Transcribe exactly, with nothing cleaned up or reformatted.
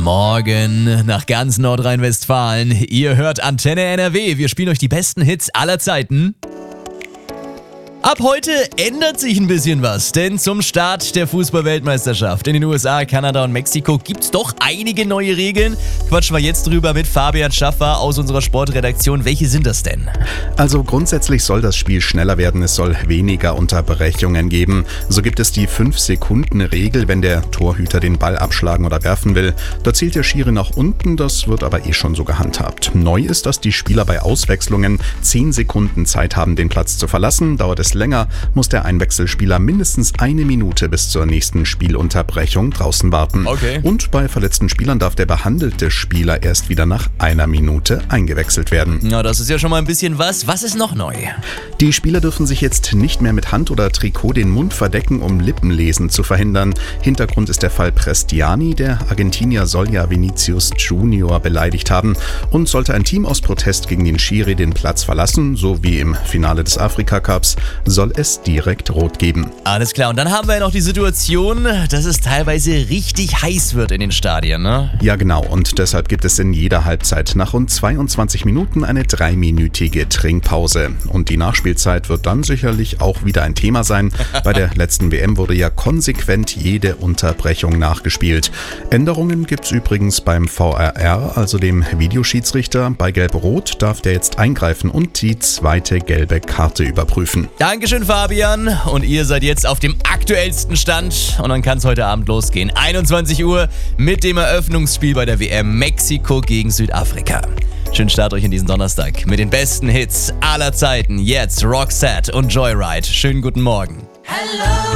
Morgen nach ganz Nordrhein-Westfalen. Ihr hört Antenne N R W. Wir spielen euch die besten Hits aller Zeiten. Ab heute ändert sich ein bisschen was, denn zum Start der Fußball-Weltmeisterschaft in den U S A, Kanada und Mexiko gibt's doch einige neue Regeln. Quatschen wir jetzt drüber mit Fabian Schaffer aus unserer Sportredaktion. Welche sind das denn? Also grundsätzlich soll das Spiel schneller werden, es soll weniger Unterbrechungen geben. So gibt es die fünf Sekunden Regel, wenn der Torhüter den Ball abschlagen oder werfen will. Da zählt der Schiri nach unten, das wird aber eh schon so gehandhabt. Neu ist, dass die Spieler bei Auswechslungen zehn Sekunden Zeit haben, den Platz zu verlassen. Dauert es länger, muss der Einwechselspieler mindestens eine Minute bis zur nächsten Spielunterbrechung draußen warten. Okay. Und bei verletzten Spielern darf der behandelte Spieler erst wieder nach einer Minute eingewechselt werden. Na, das ist ja schon mal ein bisschen was. Was ist noch neu? Die Spieler dürfen sich jetzt nicht mehr mit Hand oder Trikot den Mund verdecken, um Lippenlesen zu verhindern. Hintergrund ist der Fall Prestiani. Der Argentinier soll ja Vinicius Junior beleidigt haben. Und sollte ein Team aus Protest gegen den Schiri den Platz verlassen, so wie im Finale des Afrika-Cups, soll es direkt rot geben. Alles klar, und dann haben wir ja noch die Situation, dass es teilweise richtig heiß wird in den Stadien, ne? Ja genau, und deshalb gibt es in jeder Halbzeit nach rund zweiundzwanzig Minuten eine dreiminütige Trinkpause. Und die Nachspielzeit wird dann sicherlich auch wieder ein Thema sein. Bei der letzten W M wurde ja konsequent jede Unterbrechung nachgespielt. Änderungen gibt es übrigens beim V R R, also dem Videoschiedsrichter. Bei Gelb-Rot darf der jetzt eingreifen und die zweite gelbe Karte überprüfen. Dankeschön, Fabian. Und ihr seid jetzt auf dem aktuellsten Stand. Und dann kann es heute Abend losgehen. einundzwanzig Uhr mit dem Eröffnungsspiel bei der W M Mexiko gegen Südafrika. Schönen Start euch in diesen Donnerstag mit den besten Hits aller Zeiten. Jetzt Roxette und Joyride. Schönen guten Morgen. Hello.